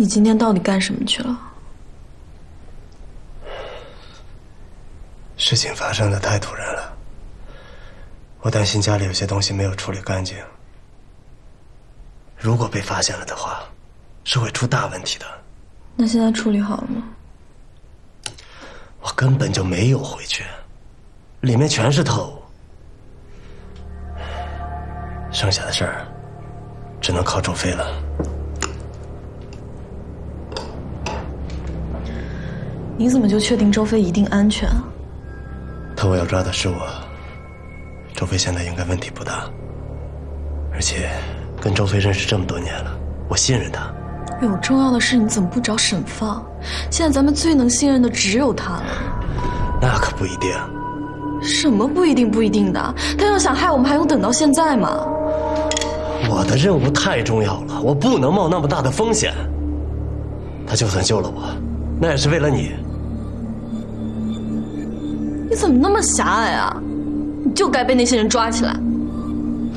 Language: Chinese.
你今天到底干什么去了？ 事情发生的太突然了，我担心家里有些东西没有处理干净，如果被发现了的话，是会出大问题的。 那现在处理好了吗？ 我根本就没有回去，里面全是特务，剩下的事儿只能靠周飞了。 你怎么就确定周飞一定安全啊？ 特务要抓的是我，周飞现在应该问题不大，而且跟周飞认识这么多年了，我信任他。 有重要的事你怎么不找沈放？现在咱们最能信任的只有他了。 那可不一定。 什么不一定不一定的？他要想害我们还用等到现在吗？ 我的任务太重要了，我不能冒那么大的风险。他就算救了我，那也是为了你。 你怎么那么狭隘啊？你就该被那些人抓起来。